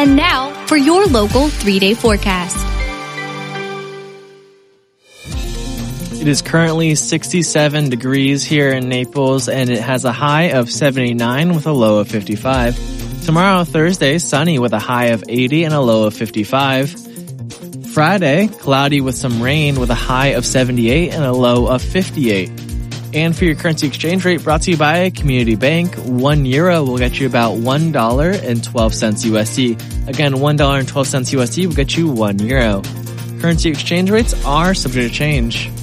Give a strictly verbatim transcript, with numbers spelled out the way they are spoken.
And now for your local three-day forecast. It is currently sixty-seven degrees here in Naples, and it has a high of seventy-nine with a low of fifty-five. Tomorrow, Thursday, sunny with a high of eighty and a low of fifty-five. Friday, cloudy with some rain with a high of seventy-eight and a low of fifty-eight. And for your currency exchange rate, brought to you by Community Bank, one euro will get you about one dollar and twelve cents U S D. Again, one dollar and twelve cents U S D will get you one euro. Currency exchange rates are subject to change.